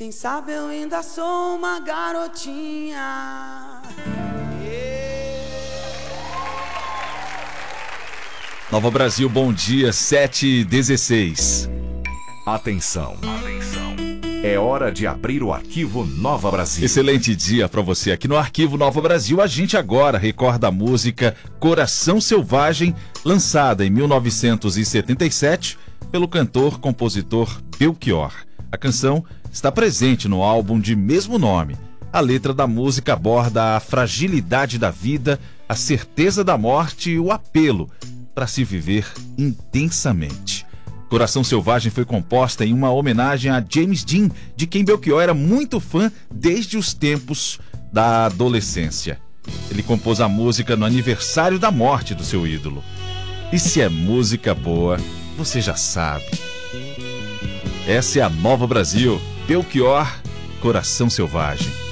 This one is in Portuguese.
Quem sabe eu ainda sou uma garotinha. Nova Brasil, bom dia, 7h16. Atenção. É hora de abrir o arquivo Nova Brasil. Excelente dia para você. Aqui no Arquivo Nova Brasil, a gente agora recorda a música Coração Selvagem, lançada em 1977 pelo cantor-compositor Belchior. A canção está presente no álbum de mesmo nome. A letra da música aborda a fragilidade da vida, a certeza da morte e o apelo para se viver intensamente. Coração Selvagem foi composta em uma homenagem a James Dean, de quem Belchior era muito fã desde os tempos da adolescência. Ele compôs a música no aniversário da morte do seu ídolo. E se é música boa, você já sabe. Essa é a Nova Brasil, Belchior, Coração Selvagem.